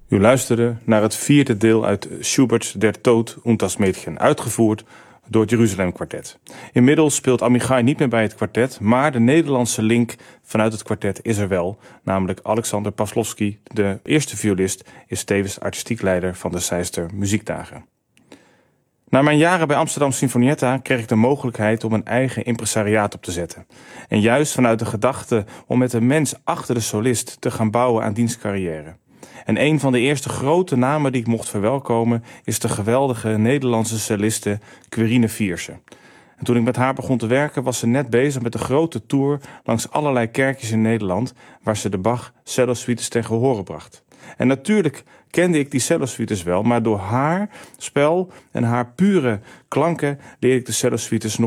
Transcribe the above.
U luisterde naar het vierde deel uit Schubert's Der Tod und das Mädchen, uitgevoerd door het Jeruzalem Kwartet. Inmiddels speelt Amichai niet meer bij het kwartet, maar de Nederlandse link vanuit het kwartet is er wel. Namelijk Alexander Pawlowski, de eerste violist, is tevens artistiek leider van de Zeister Muziekdagen. Na mijn jaren bij Amsterdam Sinfonietta kreeg ik de mogelijkheid om een eigen impresariaat op te zetten. En juist vanuit de gedachte om met de mens achter de solist te gaan bouwen aan diens carrière. En een van de eerste grote namen die ik mocht verwelkomen is de geweldige Nederlandse celliste Quirine Vierse. En toen ik met haar begon te werken was ze net bezig met de grote tour langs allerlei kerkjes in Nederland waar ze de Bach cellosuites ten gehore bracht. En natuurlijk kende ik die cellosuites wel, maar door haar spel en haar pure klanken leerde ik de cellosuites nog